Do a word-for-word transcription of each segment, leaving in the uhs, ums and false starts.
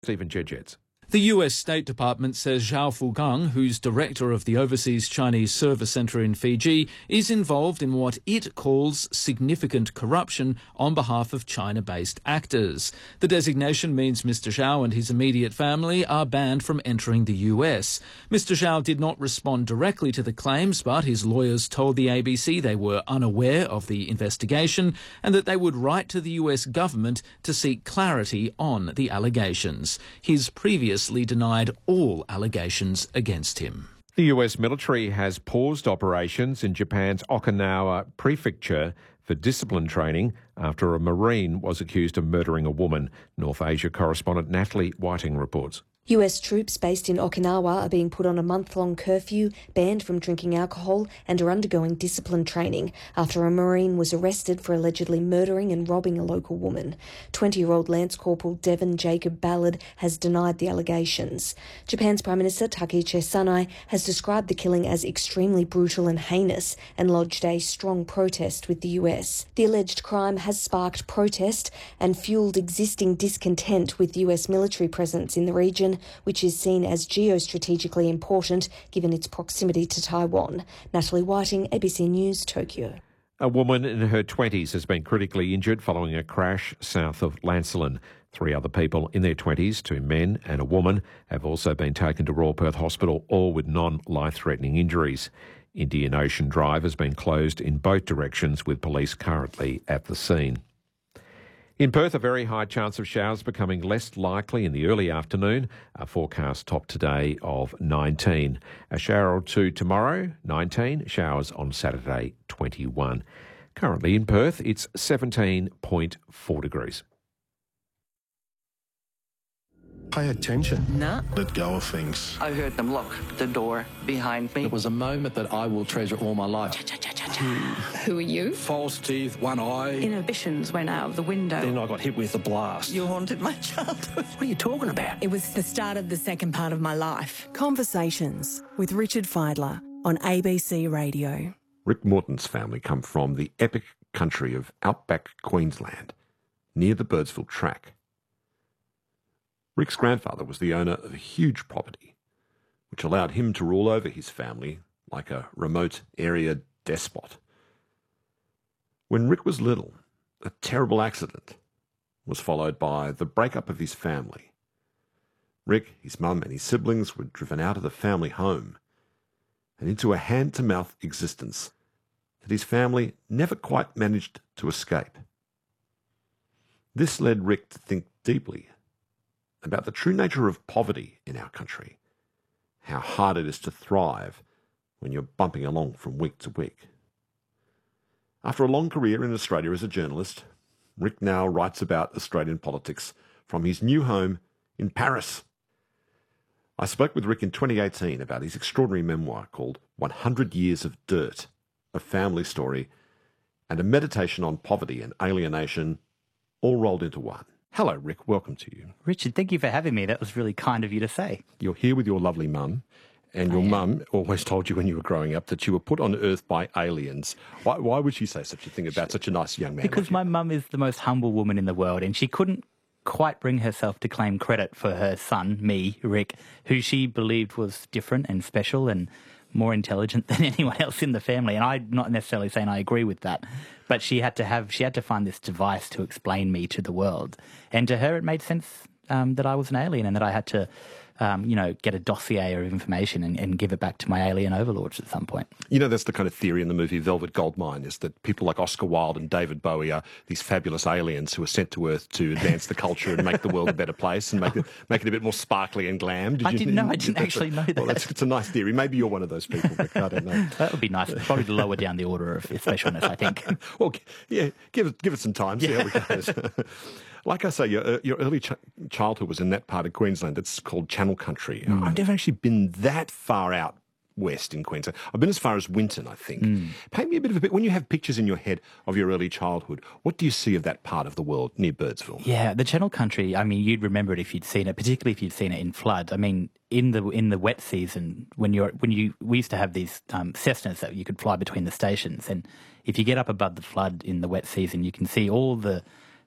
Stephen Jedgetts. The U S State Department says Zhao Fugang, who's director of the Overseas Chinese Service Centre in Fiji, is involved in what it calls significant corruption on behalf of China-based actors. The designation means Mister Zhao and his immediate family are banned from entering the U S. Mister Zhao did not respond directly to the claims, but his lawyers told the A B C they were unaware of the investigation and that they would write to the U S government to seek clarity on the allegations. His previous denied all allegations against him. The U S military has paused operations in Japan's Okinawa prefecture for discipline training after a Marine was accused of murdering a woman. North Asia correspondent Natalie Whiting reports. U S troops based in Okinawa are being put on a month-long curfew, banned from drinking alcohol and are undergoing discipline training after a Marine was arrested for allegedly murdering and robbing a local woman. twenty-year-old Lance Corporal Devon Jacob Ballard has denied the allegations. Japan's Prime Minister Takaichi Sanai has described the killing as extremely brutal and heinous and lodged a strong protest with the U S. The alleged crime has sparked protest and fuelled existing discontent with U S military presence in the region, which is seen as geostrategically important given its proximity to Taiwan. Natalie Whiting, A B C News, Tokyo. A woman in her twenties has been critically injured following a crash south of Lancelin. Three other people in their twenties, two men and a woman, have also been taken to Royal Perth Hospital, all with non-life-threatening injuries. Indian Ocean Drive has been closed in both directions, with police currently at the scene. In Perth, a very high chance of showers becoming less likely in the early afternoon. A forecast top today of nineteen. A shower or two tomorrow, nineteen. Showers on Saturday, twenty-one. Currently in Perth, it's seventeen point four degrees. Pay attention. No. Let go of things. I heard them lock the door behind me. It was a moment that I will treasure all my life. Who are you? False teeth, one eye. Inhibitions went out of the window. Then I got hit with a blast. You haunted my childhood. What are you talking about? It was the start of the second part of my life. Conversations with Richard Fidler on A B C Radio. Rick Morton's family come from the epic country of outback Queensland, near the Birdsville track. Rick's grandfather was the owner of a huge property, which allowed him to rule over his family like a remote area despot. When Rick was little, a terrible accident was followed by the breakup of his family. Rick, his mum and his siblings were driven out of the family home and into a hand-to-mouth existence that his family never quite managed to escape. This led Rick to think deeply about the true nature of poverty in our country, how hard it is to thrive when you're bumping along from week to week. After a long career in Australia as a journalist, Rick now writes about Australian politics from his new home in Paris. I spoke with Rick in twenty eighteen about his extraordinary memoir called one hundred Years of Dirt, a family story, and a meditation on poverty and alienation, all rolled into one. Hello, Rick. Welcome to you. Richard, thank you for having me. That was really kind of you to say. You're here with your lovely mum, and your mum always told you when you were growing up that you were put on Earth by aliens. Why, why would she say such a thing about such a nice young man? Because like my mum is the most humble woman in the world, and she couldn't quite bring herself to claim credit for her son, me, Rick, who she believed was different and special and more intelligent than anyone else in the family. And I'm not necessarily saying I agree with that, but she had to have she had to find this device to explain me to the world. And to her, it made sense um, that I was an alien and that I had to, um, you know, get a dossier of information and, and give it back to my alien overlords at some point. You know, that's the kind of theory in the movie Velvet Goldmine, is that people like Oscar Wilde and David Bowie are these fabulous aliens who are sent to Earth to advance the culture and make the world a better place and make it, make it a bit more sparkly and glam. Did I you, didn't know. I didn't actually know that. Well, that's, it's a nice theory. Maybe you're one of those people, Rick. I don't know. That would be nice. Probably to lower down the order of specialness, I think. Well, yeah, give it, give it some time, see Yeah. how it goes. Like I say, your, your early ch- childhood was in that part of Queensland that's called Channel Country. Mm. I've never actually been that far out west in Queensland. I've been as far as Winton, I think. Mm. Paint me a bit of a bit. When you have pictures in your head of your early childhood, what do you see of that part of the world near Birdsville? Yeah, the Channel Country, I mean, you'd remember it if you'd seen it, particularly if you'd seen it in flood. I mean, in the in the wet season, when you're when you we used to have these um, Cessnas that you could fly between the stations, and if you get up above the flood in the wet season, you can see all the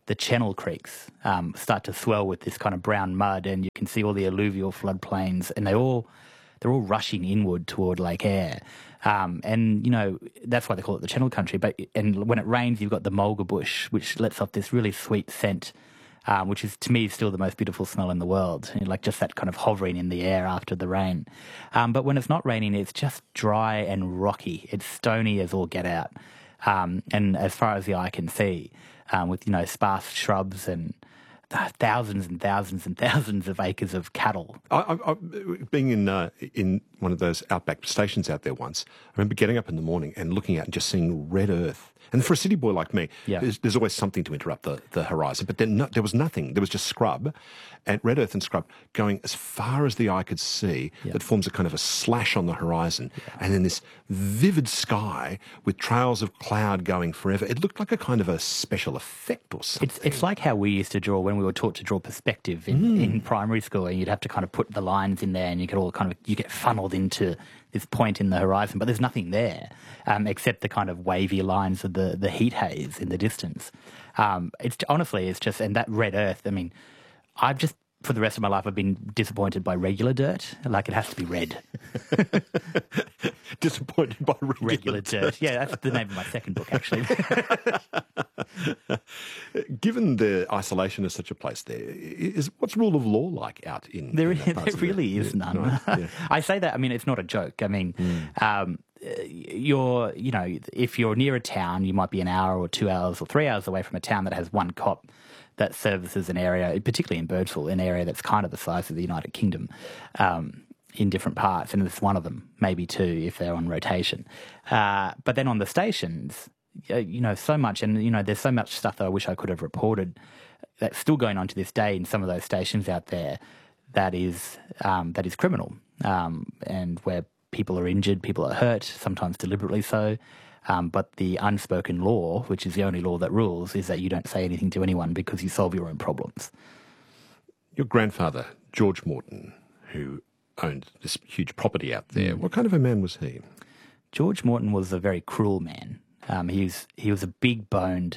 the channel creeks um, start to swell with this kind of brown mud, and you can see all the alluvial floodplains, and they all they're all rushing inward toward Lake Eyre. Um, and, you know, that's why they call it the Channel Country. But and when it rains, you've got the mulga bush, which lets off this really sweet scent, um, which is, to me, still the most beautiful smell in the world. You know, like just that kind of hovering in the air after the rain. Um, but when it's not raining, it's just dry and rocky. It's stony as all get out. Um, and as far as the eye can see, um, with, you know, sparse shrubs and thousands and thousands and thousands of acres of cattle. I, I, I, being in uh, in one of those outback stations out there once, I remember getting up in the morning and looking out and just seeing red earth. And for a city boy like me, yeah. there's, there's always something to interrupt the, the horizon. But then no, there was nothing. There was just scrub, and red earth and scrub going as far as the eye could see. Yeah. That forms a kind of a slash on the horizon, yeah. and then this vivid sky with trails of cloud going forever. It looked like a kind of a special effect or something. It's, it's like how we used to draw when we were taught to draw perspective in, mm. in primary school, and you'd have to kind of put the lines in there, and you get all kind of you get funneled into this point in the horizon, but there's nothing there um, except the kind of wavy lines of the, the heat haze in the distance. Um, it's honestly, it's just, and that red earth, I mean, I've just, for the rest of my life, I've been disappointed by regular dirt. Like, it has to be red. Disappointed by regular, regular dirt. dirt. Yeah, that's the name of my second book, actually. Given the isolation of such a place there, is what's rule of law like out in There, in there really is yeah, none. Right, yeah. I say that, I mean, it's not a joke. I mean, mm. um, you're, you know, if you're near a town, you might be an hour or two hours or three hours away from a town that has one cop that services an area, particularly in Birdsville, an area that's kind of the size of the United Kingdom, um, in different parts, and it's one of them, maybe two if they're on rotation. Uh, but then on the stations, you know, so much, and, you know, there's so much stuff that I wish I could have reported that's still going on to this day in some of those stations out there that is um, that is criminal, um, and where people are injured, people are hurt, sometimes deliberately so. Um, but the unspoken law, which is the only law that rules, is that you don't say anything to anyone because you solve your own problems. Your grandfather, George Morton, who owned this huge property out there, what kind of a man was he? George Morton was a very cruel man. Um, he was he was a big-boned,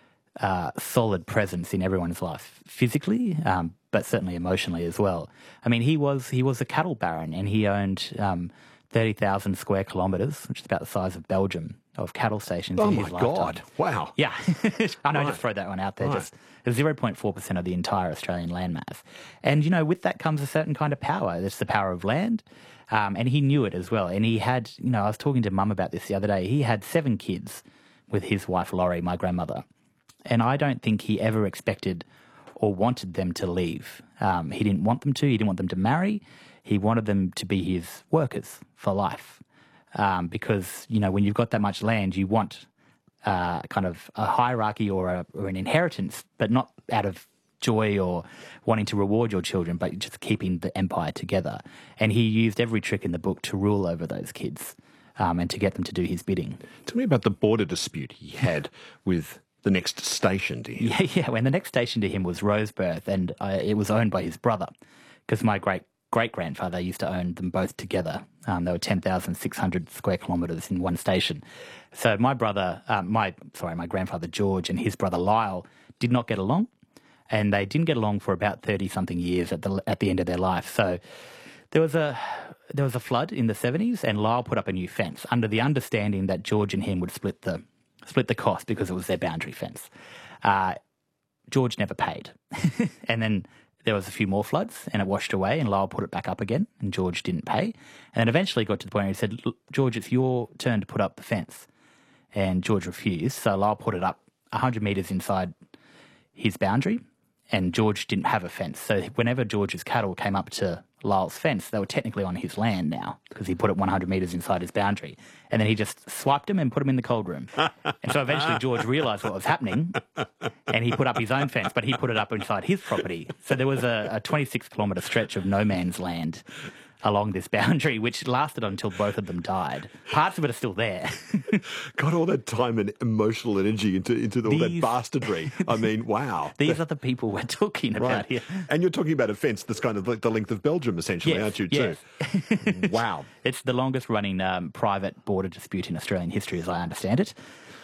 uh, solid presence in everyone's life, physically, um, but certainly emotionally as well. I mean, he was he was a cattle baron, and he owned um, thirty thousand square kilometres, which is about the size of Belgium, of cattle stations. Oh in my his lifetime. God! Wow. Yeah, I know. Right. Just throw that one out there. Right. Just zero point four percent of the entire Australian landmass, and you know, with that comes a certain kind of power. It's the power of land. Um, and he knew it as well. And he had, you know, I was talking to Mum about this the other day. He had seven kids with his wife, Laurie, my grandmother. And I don't think he ever expected or wanted them to leave. Um, he didn't want them to. He didn't want them to marry. He wanted them to be his workers for life. Um, because, you know, when you've got that much land, you want uh, kind of a hierarchy or, a, or an inheritance, but not out of joy or wanting to reward your children, but just keeping the empire together. And he used every trick in the book to rule over those kids um, and to get them to do his bidding. Tell me about the border dispute he had with the next station to him. Yeah, yeah. When the next station to him was Roseburth, and uh, it was owned by his brother, because my great great grandfather used to own them both together. Um, they were ten thousand six hundred square kilometres in one station. So my brother, um, my sorry, my grandfather George and his brother Lyle did not get along. And they didn't get along for about thirty-something years at the at the end of their life. So there was a there was a flood in the seventies, and Lyle put up a new fence under the understanding that George and him would split the split the cost because it was their boundary fence. Uh, George never paid, and then there was a few more floods, and it washed away, and Lyle put it back up again, and George didn't pay, and then eventually got to the point where he said, "Look, George, it's your turn to put up the fence," and George refused. So Lyle put it up one hundred metres inside his boundary. And George didn't have a fence. So whenever George's cattle came up to Lyle's fence, they were technically on his land now because he put it one hundred metres inside his boundary. And then he just swiped them and put them in the cold room. And so eventually George realised what was happening and he put up his own fence, but he put it up inside his property. So there was a, a twenty-six kilometre stretch of no man's land along this boundary, which lasted until both of them died. Parts of it are still there. Got all that time and emotional energy into into all These, that bastardry. I mean, wow. These are the people we're talking about right. here. And you're talking about a fence that's kind of like the length of Belgium, essentially, yes, aren't you, yes. too? Wow. It's the longest running um, private border dispute in Australian history, as I understand it.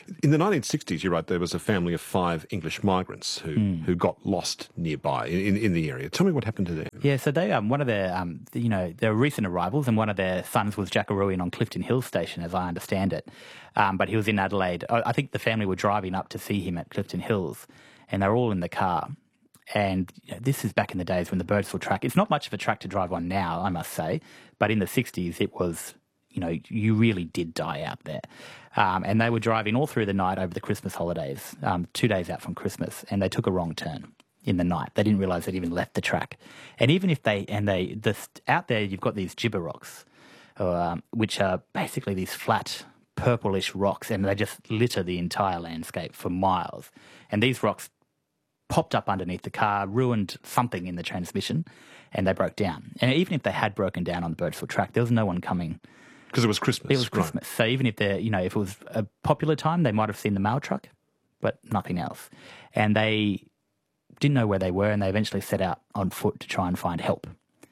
In the nineteen sixties, you're right, there was a family of five English migrants who, Mm. who got lost nearby in, in the area. Tell me what happened to them. Yeah, so they um, one of their um, you know their recent arrivals, and one of their sons was Jackarooing on Clifton Hill Station, as I understand it. Um, but he was in Adelaide. I, I think the family were driving up to see him at Clifton Hills, and they were all in the car. And you know, this is back in the days when the Birdsville track. It's not much of a track to drive on now, I must say, but in the sixties it was. You know, you really did die out there. Um, and they were driving all through the night over the Christmas holidays, um, two days out from Christmas, and they took a wrong turn in the night. They didn't realise they'd even left the track. And even if they, and they, the, out there you've got these gibber rocks, um, which are basically these flat, purplish rocks, and they just litter the entire landscape for miles. And these rocks popped up underneath the car, ruined something in the transmission, and they broke down. And even if they had broken down on the Birdsville track, there was no one coming. Because it was Christmas. It was Christmas. Right. So even if they're, you know, if it was a popular time, they might have seen the mail truck, but nothing else. And they didn't know where they were, and they eventually set out on foot to try and find help.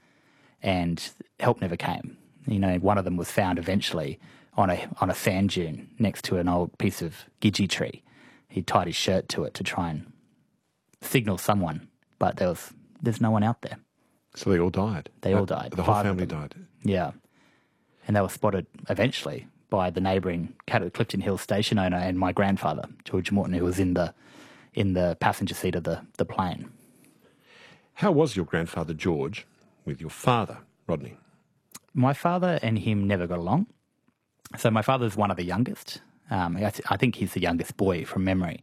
And help never came. You know, one of them was found eventually on a on a sand dune next to an old piece of gidgee tree. He tied his shirt to it to try and signal someone, but there was there's no one out there. So they all died. They all died. The whole Five family died. Yeah. And they were spotted eventually by the neighbouring Clifton Hill station owner and my grandfather, George Morton, who was in the in the passenger seat of the, the plane. How was your grandfather George with your father, Rodney? My father and him never got along. So my father's one of the youngest. Um, I, th- I think he's the youngest boy from memory.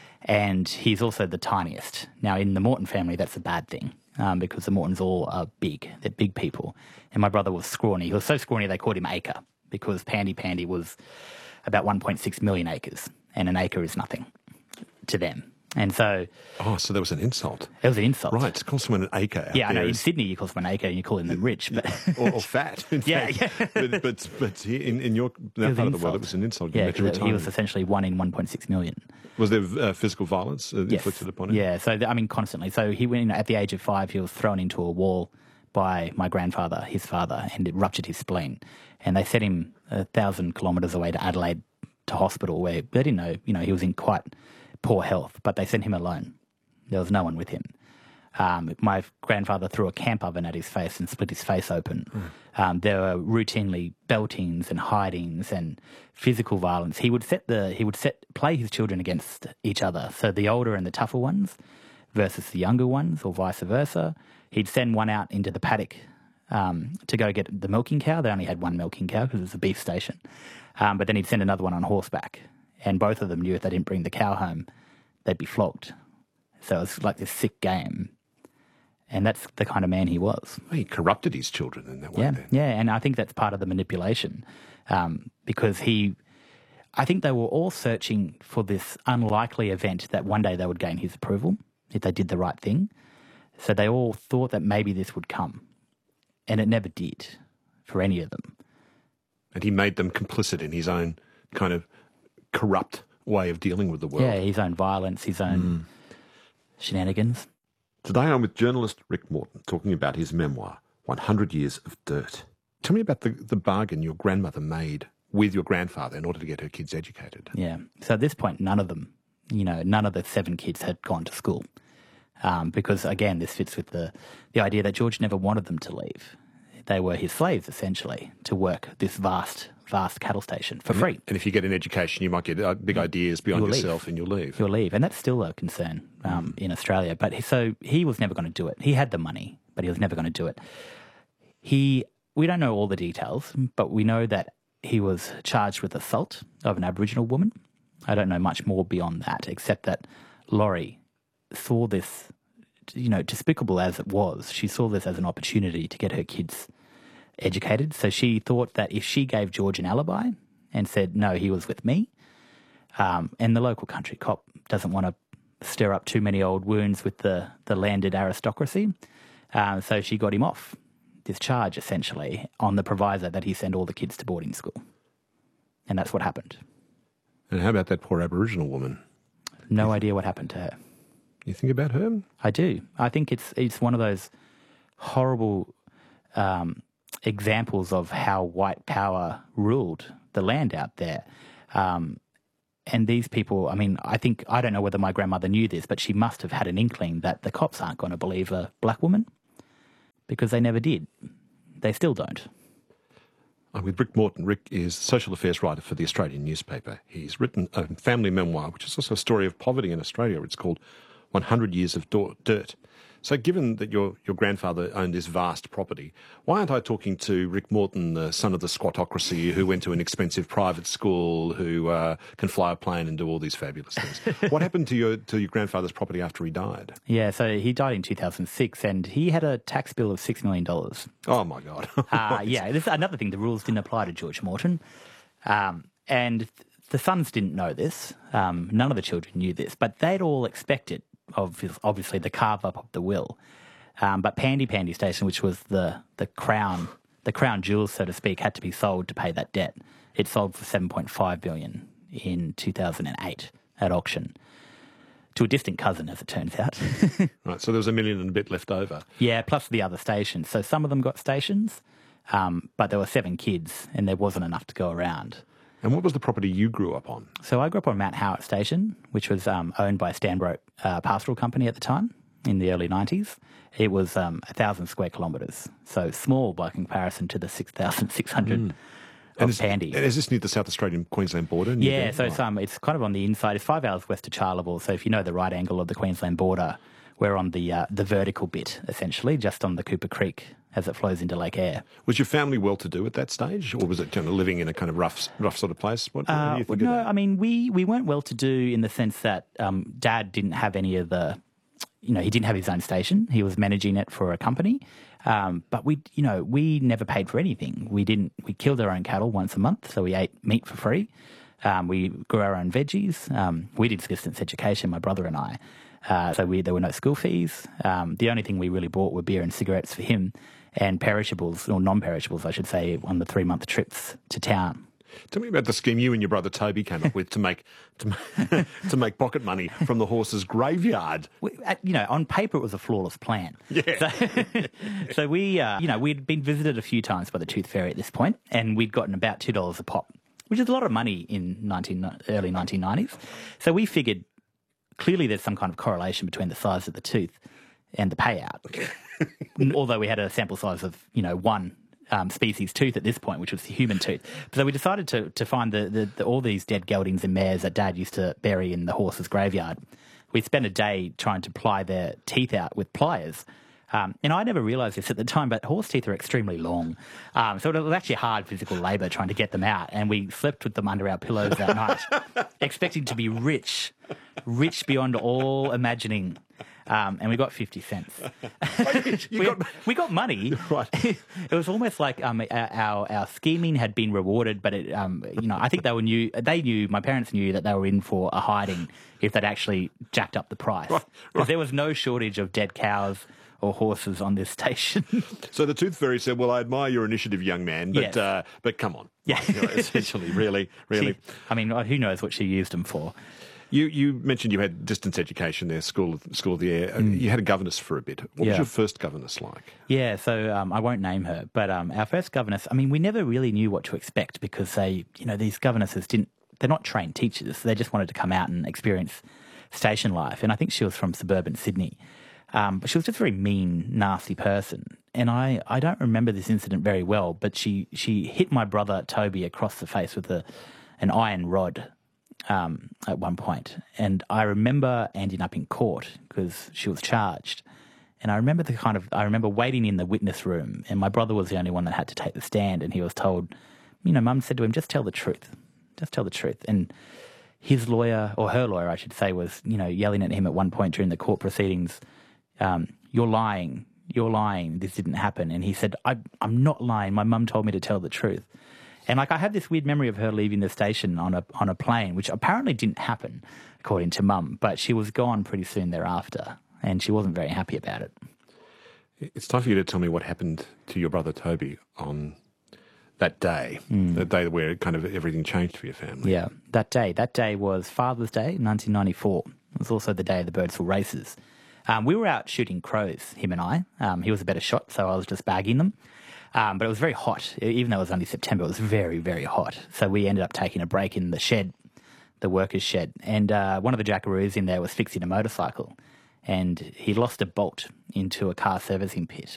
And he's also the tiniest. Now, in the Morton family, that's a bad thing. Um, because the Mortons all are big. They're big people. And my brother was scrawny. He was so scrawny they called him Acre because Pandy Pandy was about one point six million acres, and an acre is nothing to them. And so... Oh, so that was an insult. It was an insult. Right, to call someone an acre out Yeah, I know. there In is- Sydney, you call someone an acre and you call them rich. But or, or fat, in Yeah, fact. yeah. but but, but here in, in your It that was part an of the world, insult. it was an insult. Yeah, You because he was essentially one in one point six million. Was there uh, physical violence uh, Yes. inflicted upon him? Yeah, so, I mean, constantly. So he went, at the age of five, he was thrown into a wall by my grandfather, his father, and it ruptured his spleen. And they sent him a thousand kilometres away to Adelaide to hospital where they didn't know, you know, he was in quite poor health, but they sent him alone. There was no one with him. Um, my grandfather threw a camp oven at his face and split his face open. Mm. Um, there were routinely beltings and hidings and physical violence. He would set the he would set play his children against each other. So the older and the tougher ones versus the younger ones, or vice versa. He'd send one out into the paddock um, to go get the milking cow. They only had one milking cow because it was a beef station. Um, but then he'd send another one on horseback, and both of them knew if they didn't bring the cow home, they'd be flogged. So it was like this sick game. And that's the kind of man he was. He corrupted his children in that way. Yeah, then. yeah, and I think that's part of the manipulation um, because he, I think they were all searching for this unlikely event that one day they would gain his approval if they did the right thing. So they all thought that maybe this would come, and it never did for any of them. And he made them complicit in his own kind of corrupt way of dealing with the world. Yeah, his own violence, his own Mm. shenanigans. Today I'm with journalist Rick Morton talking about his memoir, one hundred Years of Dirt. Tell me about the, the bargain your grandmother made with your grandfather in order to get her kids educated. Yeah. So at this point, none of them, you know, none of the seven kids had gone to school. Um, because, again, this fits with the, the idea that George never wanted them to leave. They were his slaves, essentially, to work this vast, vast cattle station for and free. And if you get an education, you might get uh, big ideas beyond You'll yourself leave. and you'll leave. You'll leave. And that's still a concern um, mm. in Australia. But he, so he was never going to do it. He had the money, but he was never going to do it. He, we don't know all the details, but we know that he was charged with assault of an Aboriginal woman. I don't know much more beyond that, except that Laurie saw this, you know, despicable as it was, she saw this as an opportunity to get her kids educated. So she thought that if she gave George an alibi and said, no, he was with me, um, and the local country cop doesn't want to stir up too many old wounds with the, the landed aristocracy, uh, so she got him off this charge, essentially, on the proviso that he send all the kids to boarding school. And that's what happened. And how about that poor Aboriginal woman? No idea what happened to her. You think about her? I do. I think it's it's one of those horrible um, examples of how white power ruled the land out there. Um, and these people, I mean, I think, I don't know whether my grandmother knew this, but she must have had an inkling that the cops aren't going to believe a black woman, because they never did. They still don't. I'm with Rick Morton. Rick is social affairs writer for the Australian newspaper. He's written a family memoir, which is also a story of poverty in Australia. It's called one hundred Years of Dirt. So given that your, your grandfather owned this vast property, why aren't I talking to Rick Morton, the son of the squatocracy, who went to an expensive private school, who uh, can fly a plane and do all these fabulous things? What happened to your to your grandfather's property after he died? Yeah, so he died in two thousand six, and he had a tax bill of six million dollars. Oh, my God. uh, yeah, this is another thing. The rules didn't apply to George Morton. Um, and the sons didn't know this. Um, none of the children knew this, but they'd all expected, obviously, the carve-up of the will. Um, but Pandy Pandy Station, which was the, the crown, the crown jewels, so to speak, had to be sold to pay that debt. It sold for seven point five billion dollars in two thousand eight at auction, to a distant cousin, as it turns out. Right, so there was a million and a bit left over. Yeah, plus the other stations. So some of them got stations, um, but there were seven kids, and there wasn't enough to go around. And what was the property you grew up on? So I grew up on Mount Howard Station, which was um, owned by Stanbroke uh, Pastoral Company at the time, in the early nineties. It was um, one thousand square kilometres, so small by comparison to the six thousand six hundred mm. of and is, Pandy. And is this near the South Australian-Queensland border? Yeah, so it's, um, it's kind of on the inside. It's five hours west of Charleville, so if you know the right angle of the Queensland border, we're on the uh, the vertical bit, essentially, just on the Cooper Creek as it flows into Lake Eyre. Was your family well-to-do at that stage, or was it kind of living in a kind of rough rough sort of place? What, uh, what do you think no, of that? I mean, we, we weren't well-to-do in the sense that um, Dad didn't have any of the, you know, he didn't have his own station. He was managing it for a company. Um, but we, you know, we never paid for anything. We didn't, we killed our own cattle once a month, so we ate meat for free. Um, we grew our own veggies. Um, we did distance education, my brother and I. Uh, so we, there were no school fees. Um, the only thing we really bought were beer and cigarettes for him, and perishables, or non-perishables, I should say, on the three-month trips to town. Tell me about the scheme you and your brother Toby came up with to make to, to make pocket money from the horse's graveyard. We, you know, on paper it was a flawless plan. Yeah. So, so we, uh, you know, we'd been visited a few times by the Tooth Fairy at this point, and we'd gotten about two dollars a pop, which is a lot of money in nineteen, early nineteen nineties. So we figured clearly there's some kind of correlation between the size of the tooth and the payout. Although we had a sample size of, you know, one um, species tooth at this point, which was the human tooth. So we decided to to find the, the, the all these dead geldings and mares that Dad used to bury in the horse's graveyard. We spent a day trying to ply their teeth out with pliers. Um, and I never realised this at the time, but horse teeth are extremely long. Um, so it was actually hard physical labour trying to get them out. And we slept with them under our pillows that night, expecting to be rich, rich beyond all imagining. Um, and we got fifty cents. You we, got... we got money. Right. It was almost like um, our our scheming had been rewarded, but it, um, you know, I think they were knew. They knew. My parents knew that they were in for a hiding if they'd actually jacked up the price. Because right, right. There was no shortage of dead cows or horses on this station. So the Tooth Fairy said, "Well, I admire your initiative, young man, but yes. uh, but come on, yeah, you know, essentially, really, really." She, I mean, who knows what she used them for? You you mentioned you had distance education there, School of, School of the Air. Mm. You had a governess for a bit. What yeah. was your first governess like? Yeah, so um, I won't name her, but um, our first governess, I mean, we never really knew what to expect because they, you know, these governesses didn't, they're not trained teachers. They just wanted to come out and experience station life. And I think she was from suburban Sydney. Um, but she was just a very mean, nasty person. And I, I don't remember this incident very well, but she, she hit my brother Toby across the face with a, an iron rod. Um, at one point, and I remember ending up in court because she was charged. And I remember the kind of I remember waiting in the witness room, and my brother was the only one that had to take the stand. And he was told, you know, Mum said to him, "Just tell the truth, just tell the truth." And his lawyer, or her lawyer, I should say, was you know yelling at him at one point during the court proceedings, um, "You're lying, you're lying. This didn't happen." And he said, I, "I'm not lying. My mum told me to tell the truth." And like I have this weird memory of her leaving the station on a on a plane, which apparently didn't happen, according to Mum. But she was gone pretty soon thereafter, and she wasn't very happy about it. It's time for you to tell me what happened to your brother Toby on that day, mm. the day where kind of everything changed for your family. Yeah, that day. That day was Father's Day, nineteen ninety-four. It was also the day of the Birdsville races. Um, we were out shooting crows, him and I. Um, he was a better shot, so I was just bagging them. Um, but it was very hot. Even though it was only September, it was very, very hot. So we ended up taking a break in the shed, the workers' shed, and uh, one of the jackaroos in there was fixing a motorcycle, and he lost a bolt into a car servicing pit.